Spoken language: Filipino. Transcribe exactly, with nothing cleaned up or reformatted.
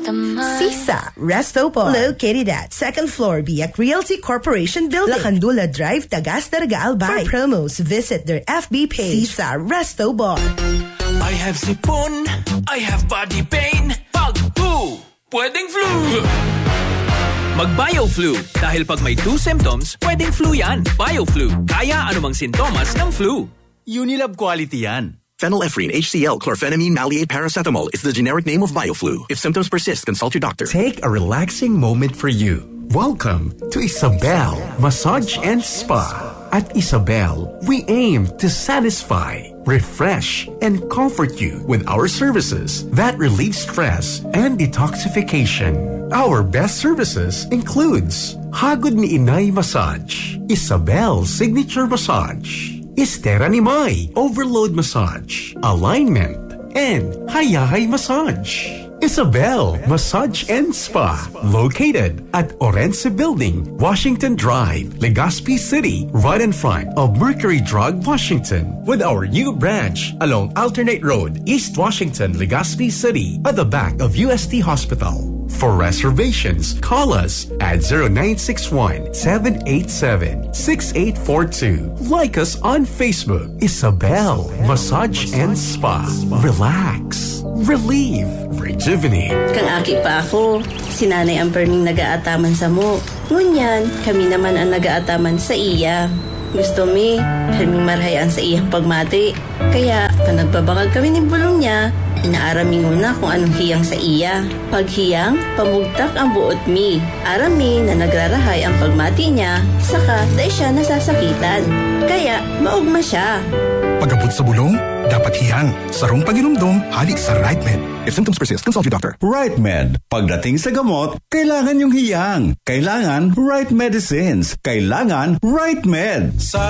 Sisa Resto Bar, located at second floor Biak Realty Corporation Building, Lacandula Drive, Tagas, Darga, Albay. For promos, visit their F B page. Sisa Resto Bar. I have sipon, I have body pain. Pag flu, pwedeng flu. Mag-BioFlu. Dahil pag may two symptoms, pwedeng flu yan. BioFlu. Kaya anumang sintomas ng flu. Unilab quality yan. Phenylephrine, H C L, chlorphenamine, maleate, paracetamol is the generic name of BioFlu. If symptoms persist, consult your doctor. Take a relaxing moment for you. Welcome to Isabel Massage and Spa. At Isabel, we aim to satisfy, refresh, and comfort you with our services that relieve stress and detoxification. Our best services includes Hagod ni Inay Massage, Isabel Signature Massage, Estera ni May Overload Massage, Alignment, and Hayahay Massage. Isabel Massage and Spa, located at Orense Building, Washington Drive, Legazpi City, right in front of Mercury Drug, Washington, with our new branch along Alternate Road, East Washington, Legazpi City, at the back of U S T Hospital. For reservations, call us at zero nine six one, seven eight seven, six eight four two. Like us on Facebook, Isabel Massage and Spa. Relax, relieve, rejuvenate. Kang aki pa ako, sinanay ang perming nagaataman sa mo. Ngunyan, kami naman ang nagaataman sa iya. Gusto mi, perming marhayan sa iyang pagmati. Kaya, panagbabakag kami ni bulong niya, inaarami muna kung anong hiyang sa iya. Pag hiyang, pamugtak ang buot mi. Arami na nagrarahay ang pagmati niya, saka dahil siya nasasakitan. Kaya, maugma siya. Pagabot sa bulong, dapat hiyang. Sarong paginumdum, halik sa RightMed. If symptoms persist, consult your doctor. RightMed. Pagdating sa gamot, kailangan yung hiyang. Kailangan Right Medicines. Kailangan RightMed. Sa